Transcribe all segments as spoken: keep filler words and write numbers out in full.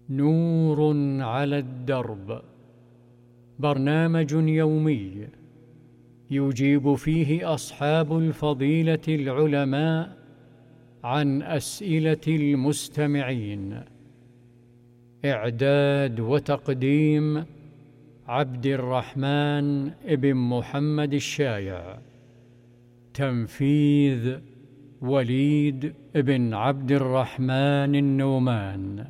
نور على الدرب، برنامج يومي يجيب فيه أصحاب الفضيلة العلماء عن أسئلة المستمعين. إعداد وتقديم عبد الرحمن ابن محمد الشايع. تنفيذ وليد بن عبد الرحمن النومان.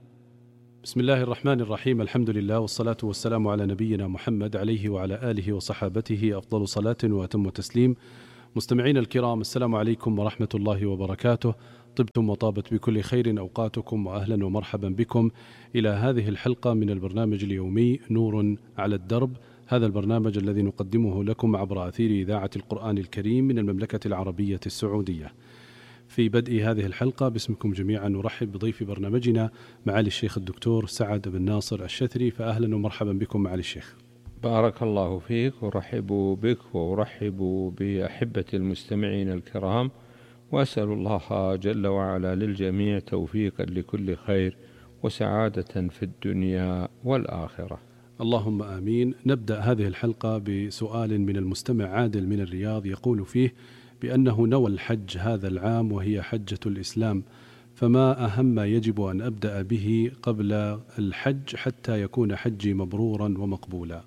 بسم الله الرحمن الرحيم. الحمد لله والصلاة والسلام على نبينا محمد عليه وعلى آله وصحابته أفضل صلاة وأتم تسليم. مستمعين الكرام، السلام عليكم ورحمة الله وبركاته. طبتم وطابت بكل خير أوقاتكم، وأهلا ومرحبا بكم إلى هذه الحلقة من البرنامج اليومي نور على الدرب. هذا البرنامج الذي نقدمه لكم عبر أثير إذاعة القرآن الكريم من المملكة العربية السعودية. في بدء هذه الحلقة باسمكم جميعا نرحب بضيف برنامجنا معالي الشيخ الدكتور سعد بن ناصر الشثري، فأهلا ومرحبا بكم معالي الشيخ. بارك الله فيك، ورحب بك وأرحب بأحبة المستمعين الكرام، وأسأل الله جل وعلا للجميع توفيقا لكل خير وسعادة في الدنيا والآخرة. اللهم آمين. نبدأ هذه الحلقة بسؤال من المستمع عادل من الرياض، يقول فيه بأنه نوى الحج هذا العام وهي حجة الإسلام، فما أهم ما يجب أن أبدأ به قبل الحج حتى يكون حجي مبرورا ومقبولا؟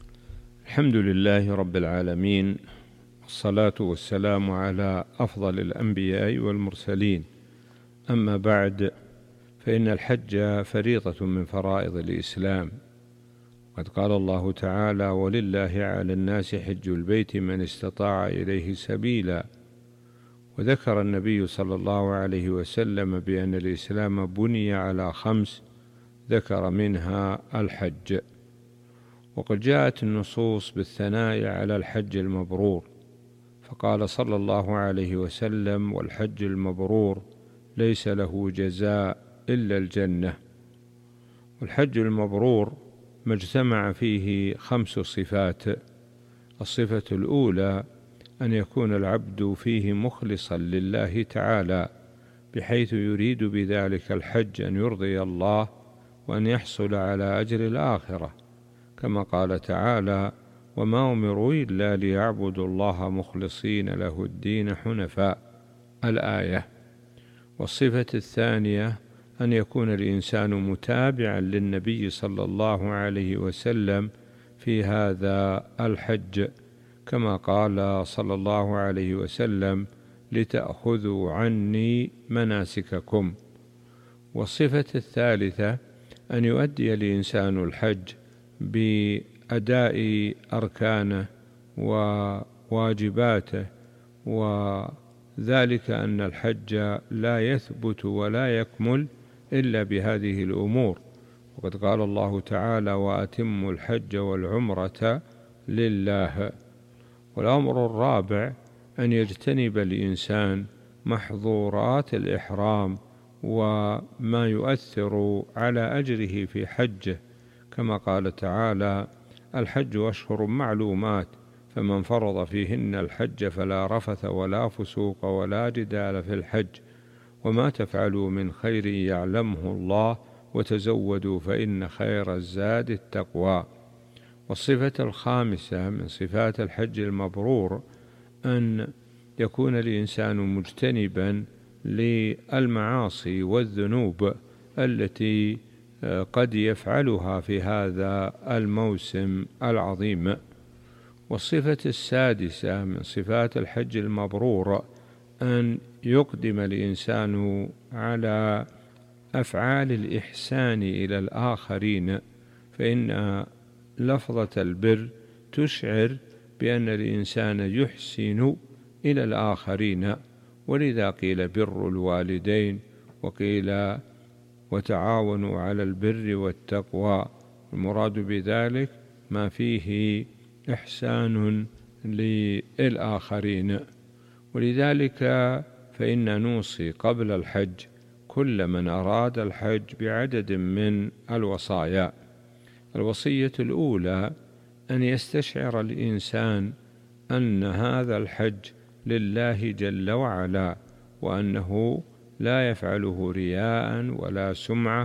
الحمد لله رب العالمين، والصلاة والسلام على أفضل الأنبياء والمرسلين. أما بعد، فإن الحج فريضة من فرائض الإسلام، قد قال الله تعالى: ولله على الناس حج البيت من استطاع إليه سبيلا. وذكر النبي صلى الله عليه وسلم بأن الإسلام بني على خمس، ذكر منها الحج. وقد جاءت النصوص بالثناء على الحج المبرور، فقال صلى الله عليه وسلم: والحج المبرور ليس له جزاء إلا الجنة. والحج المبرور ما اجتمع فيه خمس صفات. الصفة الأولى أن يكون العبد فيه مخلصا لله تعالى، بحيث يريد بذلك الحج أن يرضي الله وأن يحصل على أجر الآخرة، كما قال تعالى: وما أمروا إلا ليعبدوا الله مخلصين له الدين حنفاء، الآية. والصفة الثانية أن يكون الإنسان متابعا للنبي صلى الله عليه وسلم في هذا الحج، كما قال صلى الله عليه وسلم: لتأخذوا عني مناسككم. والصفة الثالثة أن يؤدي الإنسان الحج بأداء أركانه وواجباته، وذلك أن الحج لا يثبت ولا يكمل إلا بهذه الأمور. وقد قال الله تعالى: وأتموا الحج والعمرة لله. والأمر الرابع أن يجتنب الإنسان محظورات الإحرام وما يؤثر على أجره في حجه، كما قال تعالى: الحج أشهر معلومات، فمن فرض فيهن الحج فلا رفث ولا فسوق ولا جدال في الحج، وما تفعلوا من خير يعلمه الله، وتزودوا فإن خير الزاد التقوى. والصفة الخامسة من صفات الحج المبرور أن يكون الإنسان مجتنبا للمعاصي والذنوب التي قد يفعلها في هذا الموسم العظيم. والصفة السادسة من صفات الحج المبرور أن يقدم الإنسان على أفعال الإحسان إلى الآخرين، فإن لفظة البر تشعر بأن الإنسان يحسن إلى الآخرين، ولذا قيل بر الوالدين، وقيل وتعاونوا على البر والتقوى. المراد بذلك ما فيه إحسان للآخرين. ولذلك فإن نوصي قبل الحج كل من أراد الحج بعدد من الوصايا. الوصية الأولى أن يستشعر الإنسان أن هذا الحج لله جل وعلا، وأنه لا يفعله رياء ولا سمعة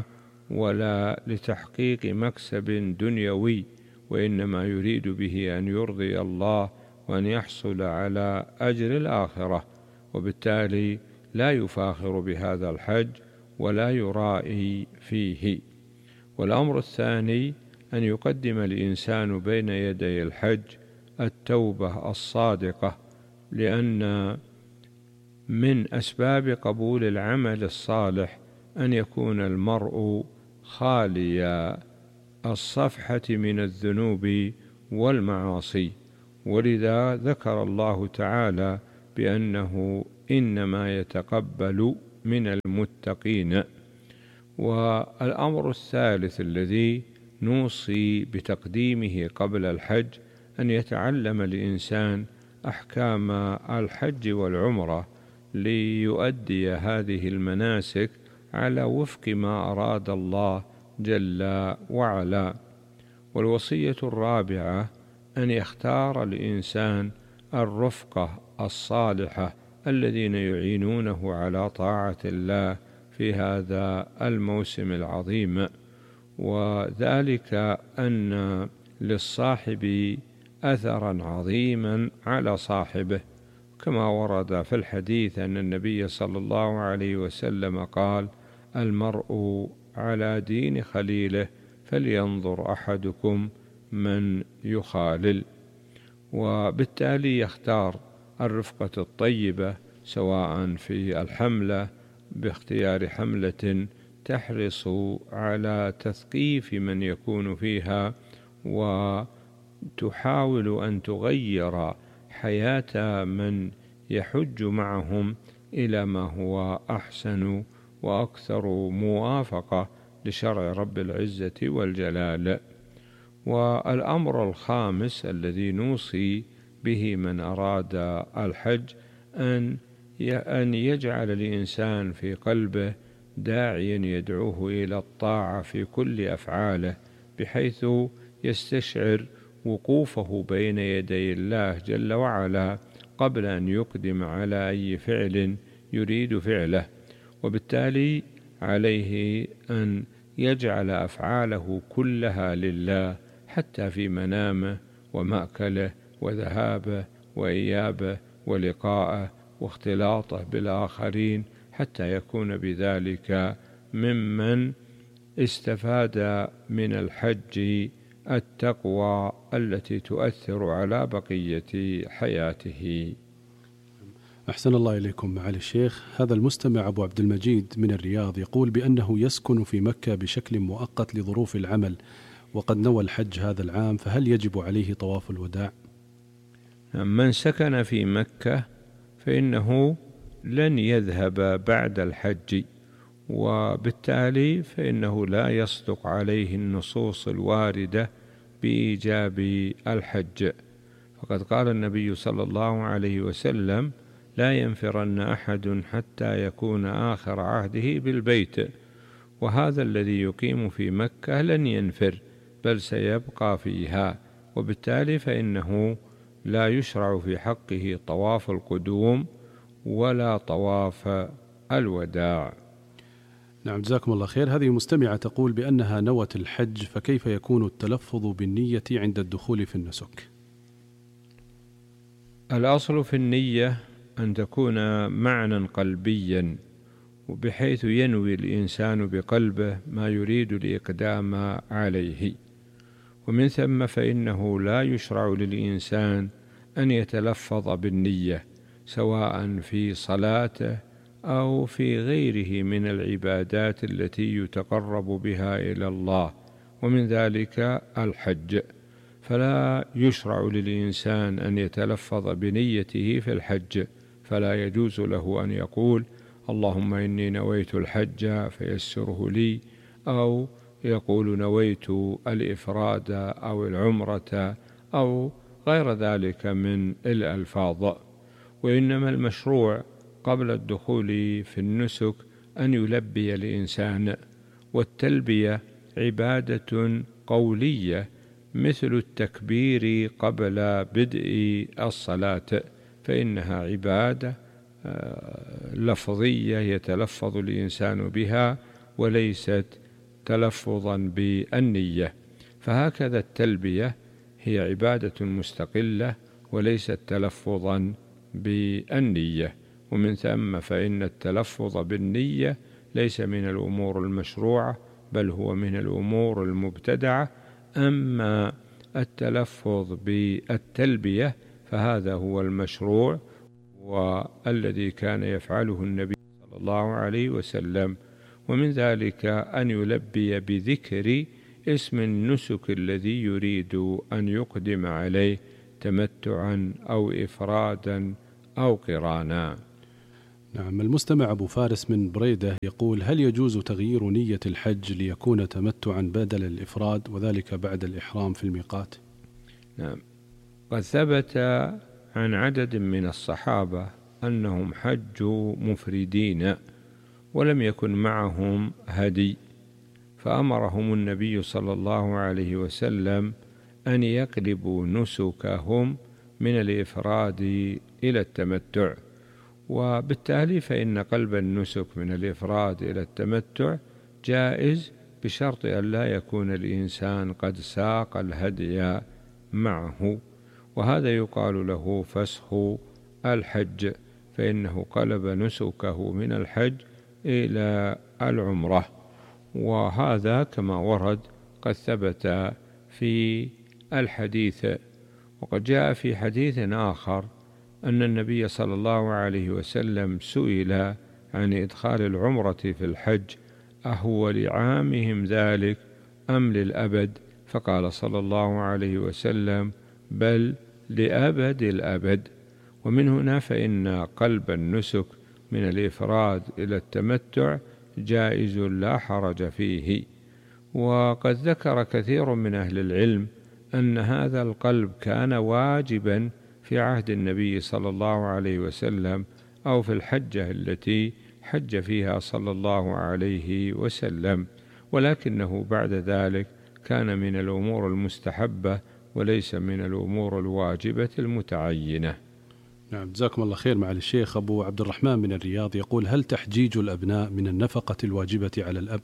ولا لتحقيق مكسب دنيوي، وإنما يريد به أن يرضي الله وأن يحصل على أجر الآخرة، وبالتالي لا يفاخر بهذا الحج ولا يرائي فيه. والأمر الثاني أن يقدم الإنسان بين يدي الحج التوبة الصادقة، لأن من أسباب قبول العمل الصالح أن يكون المرء خالي الصفحة من الذنوب والمعاصي، ولذا ذكر الله تعالى بأنه إنما يتقبل من المتقين. والأمر الثالث الذي نوصي بتقديمه قبل الحج أن يتعلم الإنسان أحكام الحج والعمرة ليؤدي هذه المناسك على وفق ما أراد الله جل وعلا. والوصية الرابعة أن يختار الإنسان الرفقة الصالحة الذين يعينونه على طاعة الله في هذا الموسم العظيم، وذلك أن للصاحب أثرا عظيما على صاحبه، كما ورد في الحديث أن النبي صلى الله عليه وسلم قال: المرء على دين خليله فلينظر أحدكم من يخالل. وبالتالي يختار الرفقة الطيبة سواء في الحملة باختيار حملة تحرص على تثقيف من يكون فيها وتحاول أن تغير حياة من يحج معهم إلى ما هو أحسن وأكثر موافقة لشرع رب العزة والجلال. والأمر الخامس الذي نوصي به من أراد الحج أن أن يجعل الإنسان في قلبه داعيا يدعوه إلى الطاعة في كل أفعاله، بحيث يستشعر وقوفه بين يدي الله جل وعلا قبل أن يقدم على أي فعل يريد فعله، وبالتالي عليه أن يجعل أفعاله كلها لله، حتى في منامه ومأكله وذهابه وإيابه ولقائه واختلاطه بالآخرين، حتى يكون بذلك ممن استفاد من الحج التقوى التي تؤثر على بقية حياته. أحسن الله إليكم معالي الشيخ. هذا المستمع أبو عبد المجيد من الرياض يقول بأنه يسكن في مكة بشكل مؤقت لظروف العمل، وقد نوى الحج هذا العام، فهل يجب عليه طواف الوداع؟ من سكن في مكة فإنه لن يذهب بعد الحج، وبالتالي فإنه لا يصدق عليه النصوص الواردة بإيجاب الحج، فقد قال النبي صلى الله عليه وسلم: لا ينفرن أحد حتى يكون آخر عهده بالبيت. وهذا الذي يقيم في مكة لن ينفر، بل سيبقى فيها، وبالتالي فإنه لا يشرع في حقه طواف القدوم ولا طواف الوداع. نعم، جزاكم الله خير. هذه مستمعة تقول بأنها نوت الحج، فكيف يكون التلفظ بالنية عند الدخول في النسك؟ الأصل في النية أن تكون معنى قلبيا، وبحيث ينوي الإنسان بقلبه ما يريد الإقدام عليه، ومن ثم فإنه لا يشرع للإنسان أن يتلفظ بالنية سواء في صلاته أو في غيره من العبادات التي يتقرب بها إلى الله، ومن ذلك الحج، فلا يشرع للإنسان أن يتلفظ بنيته في الحج، فلا يجوز له أن يقول: اللهم إني نويت الحج فيسره لي، أو يقول نويت الإفراد أو العمرة أو غير ذلك من الألفاظ. وإنما المشروع قبل الدخول في النسك أن يلبي الإنسان، والتلبية عبادة قولية مثل التكبير قبل بدء الصلاة، فإنها عبادة لفظية يتلفظ الإنسان بها وليست تلفظا بالنية. فهكذا التلبية هي عبادة مستقلة وليست تلفظا بالنية، ومن ثم فإن التلفظ بالنية ليس من الأمور المشروعة بل هو من الأمور المبتدعة. أما التلفظ بالتلبية فهذا هو المشروع والذي كان يفعله النبي صلى الله عليه وسلم، ومن ذلك أن يلبي بذكر اسم النسك الذي يريد أن يقدم عليه تمتعا أو إفرادا أو قرانا. نعم. المستمع أبو فارس من بريدة يقول: هل يجوز تغيير نية الحج ليكون تمتعا بدل الإفراد وذلك بعد الإحرام في الميقات؟ نعم، قد ثبت عن عدد من الصحابة أنهم حجوا مفردين ولم يكن معهم هدي، فأمرهم النبي صلى الله عليه وسلم أن يقلبوا نسكهم من الإفراد إلى التمتع، وبالتالي فإن قلب النسك من الإفراد إلى التمتع جائز بشرط أن لا يكون الإنسان قد ساق الهدي معه، وهذا يقال له فسخ الحج، فإنه قلب نسكه من الحج إلى العمرة، وهذا كما ورد قد ثبت في الحديث. وقد جاء في حديث آخر أن النبي صلى الله عليه وسلم سئل عن إدخال العمرة في الحج أهو لعامهم ذلك أم للأبد؟ فقال صلى الله عليه وسلم: بل لأبد الأبد. ومن هنا فإن قلب النسك من الإفراد إلى التمتع جائز لا حرج فيه. وقد ذكر كثير من أهل العلم أن هذا القلب كان واجبا في عهد النبي صلى الله عليه وسلم أو في الحجة التي حج فيها صلى الله عليه وسلم، ولكنه بعد ذلك كان من الأمور المستحبة وليس من الأمور الواجبة المتعينة. نعم، جزاكم الله خير. مع الشيخ أبو عبد الرحمن من الرياض يقول: هل تحجيج الأبناء من النفقة الواجبة على الأب؟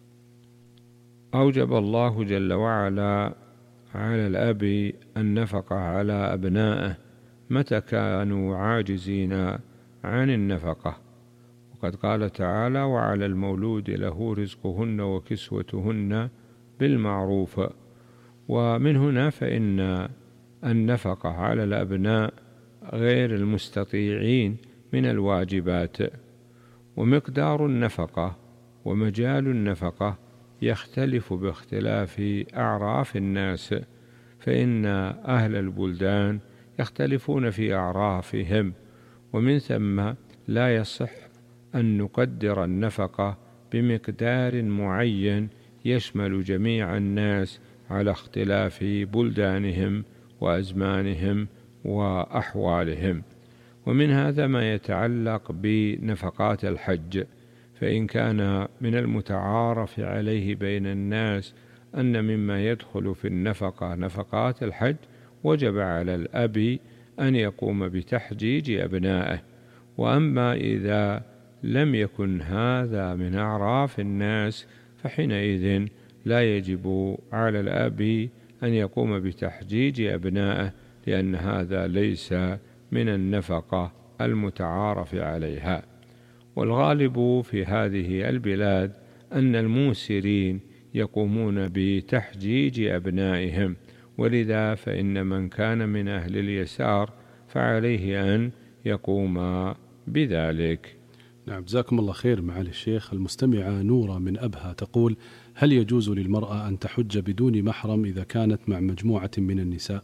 أوجب الله جل وعلا على الأب النفقة على أبنائه متى كانوا عاجزين عن النفقة، وقد قال تعالى: وعلى المولود له رزقهن وكسوتهن بالمعروف. ومن هنا فإن النفقة على الأبناء غير المستطيعين من الواجبات، ومقدار النفقة ومجال النفقة يختلف باختلاف أعراف الناس، فإن أهل البلدان يختلفون في أعرافهم، ومن ثم لا يصح أن نقدر النفقة بمقدار معين يشمل جميع الناس على اختلاف بلدانهم وأزمانهم وأحوالهم. ومن هذا ما يتعلق بنفقات الحج، فإن كان من المتعارف عليه بين الناس أن مما يدخل في النفقة نفقات الحج وجب على الأب أن يقوم بتحجيج أبنائه. وأما إذا لم يكن هذا من أعراف الناس فحينئذ لا يجب على الأب أن يقوم بتحجيج أبنائه، لأن هذا ليس من النفقة المتعارف عليها. والغالب في هذه البلاد أن الموسرين يقومون بتحجيج أبنائهم، ولذا فإن من كان من أهل اليسار فعليه أن يقوم بذلك. نعم، جزاكم الله خير. معالي الشيخ المستمعة نورة من أبها تقول: هل يجوز للمرأة أن تحج بدون محرم إذا كانت مع مجموعة من النساء؟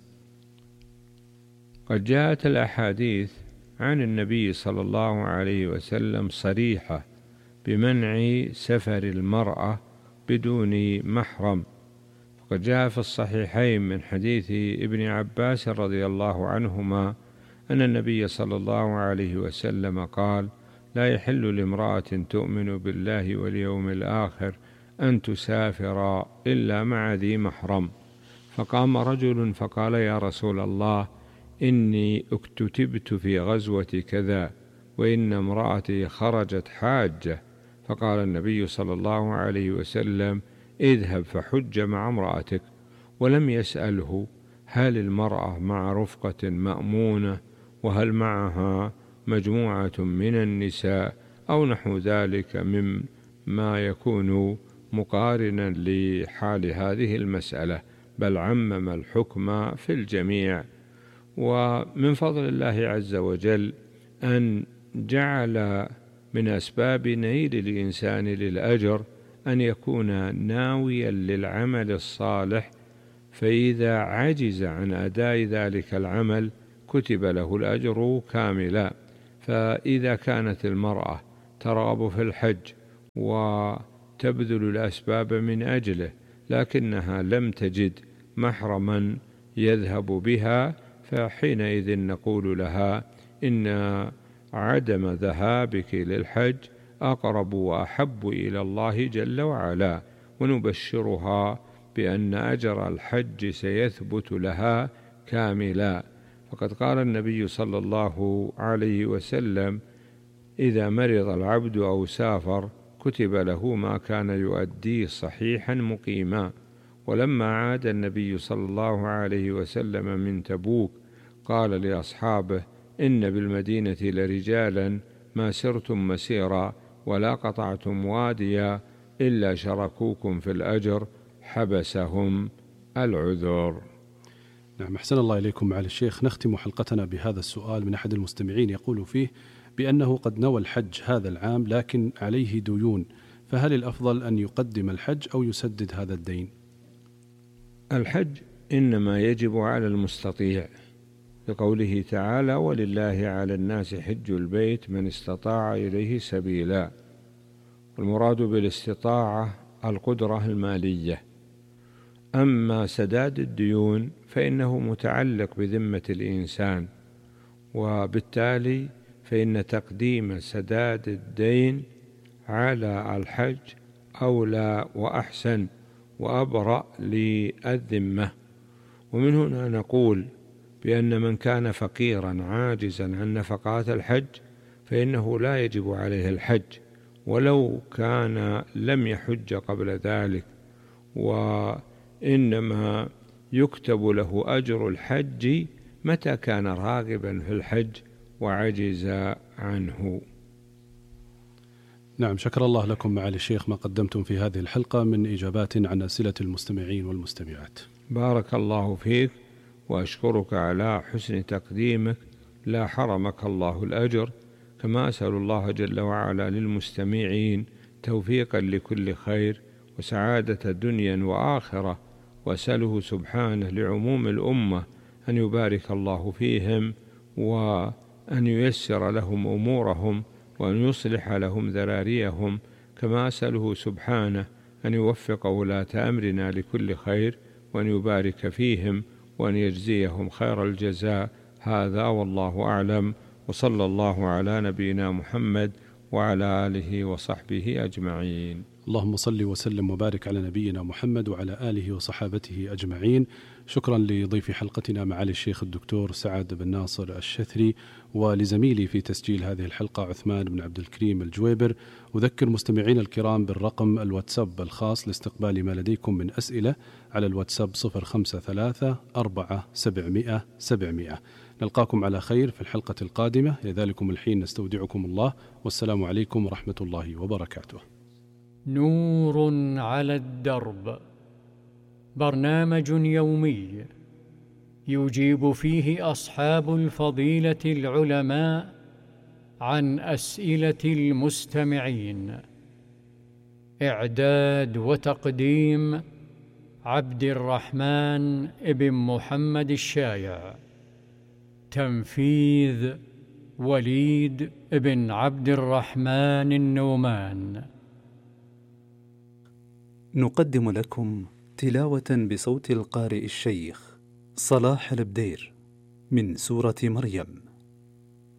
قد جاءت الأحاديث عن النبي صلى الله عليه وسلم صريحة بمنع سفر المرأة بدون محرم، فقد جاء في الصحيحين من حديث ابن عباس رضي الله عنهما أن النبي صلى الله عليه وسلم قال: لا يحل لامرأة تؤمن بالله واليوم الآخر أن تسافر إلا مع ذي محرم. فقام رجل فقال: يا رسول الله، إني اكتتبت في غزوة كذا وإن امرأتي خرجت حاجة. فقال النبي صلى الله عليه وسلم: اذهب فحج مع امرأتك، ولم يسأله هل المرأة مع رفقة مأمونة، وهل معها مجموعة من النساء أو نحو ذلك مما يكون مقارنا لحال هذه المسألة، بل عمم الحكم في الجميع. ومن فضل الله عز وجل أن جعل من أسباب نيل الإنسان للأجر أن يكون ناويا للعمل الصالح، فإذا عجز عن أداء ذلك العمل كتب له الأجر كاملا. فإذا كانت المرأة ترغب في الحج وتبذل الأسباب من أجله لكنها لم تجد محرما يذهب بها، فحينئذ نقول لها إن عدم ذهابك للحج أقرب وأحب إلى الله جل وعلا، ونبشرها بأن أجر الحج سيثبت لها كاملا. فقد قال النبي صلى الله عليه وسلم: إذا مرض العبد أو سافر كتب له ما كان يؤديه صحيحا مقيما. ولما عاد النبي صلى الله عليه وسلم من تبوك قال لأصحابه: إن بالمدينة لرجالا ما سرتم مسيرا ولا قطعتم واديا إلا شركوكم في الأجر حبسهم العذر. نعم، أحسن الله إليكم معالي الشيخ. نختم حلقتنا بهذا السؤال من أحد المستمعين يقول فيه بأنه قد نوى الحج هذا العام لكن عليه ديون، فهل الأفضل أن يقدم الحج أو يسدد هذا الدين؟ الحج إنما يجب على المستطيع، لقوله تعالى: ولله على الناس حج البيت من استطاع إليه سبيلا. والمراد بالاستطاعة القدرة المالية. أما سداد الديون فإنه متعلق بذمة الإنسان، وبالتالي فإن تقديم سداد الدين على الحج أولى وأحسن وأبرأ للذمة. ومن هنا نقول بأن من كان فقيرا عاجزا عن نفقات الحج فإنه لا يجب عليه الحج ولو كان لم يحج قبل ذلك، وإنما يكتب له أجر الحج متى كان راغبا في الحج وعجز عنه. نعم، شكر الله لكم معالي الشيخ ما قدمتم في هذه الحلقة من إجابات عن أسئلة المستمعين والمستمعات. بارك الله فيك، وأشكرك على حسن تقديمك، لا حرمك الله الأجر. كما أسأل الله جل وعلا للمستمعين توفيقا لكل خير وسعادة دنيا وآخرة، وأسأله سبحانه لعموم الأمة أن يبارك الله فيهم وأن ييسر لهم أمورهم وأن يصلح لهم ذراريهم. كما أسأله سبحانه أن يوفق ولاة أمرنا لكل خير وأن يبارك فيهم وأن يجزيهم خير الجزاء. هذا والله أعلم، وصلى الله على نبينا محمد وعلى آله وصحبه أجمعين. اللهم صل وسلم وبارك على نبينا محمد وعلى آله وصحابته أجمعين. شكرا لضيف حلقتنا معالي الشيخ الدكتور سعد بن ناصر الشثري، ولزميلي في تسجيل هذه الحلقة عثمان بن عبد الكريم الجويبر. أذكر مستمعين الكرام بالرقم الواتساب الخاص لاستقبال ما لديكم من أسئلة على الواتساب صفر خمسة ثلاثة أربعة سبعمائة سبعمائة. نلقاكم على خير في الحلقة القادمة. لذلكم الحين نستودعكم الله، والسلام عليكم ورحمة الله وبركاته. نور على الدرب، برنامج يومي يجيب فيه أصحاب الفضيلة العلماء عن أسئلة المستمعين. إعداد وتقديم عبد الرحمن ابن محمد الشايع. تنفيذ وليد ابن عبد الرحمن النومان. نقدم لكم تلاوة بصوت القارئ الشيخ صلاح البدير من سورة مريم.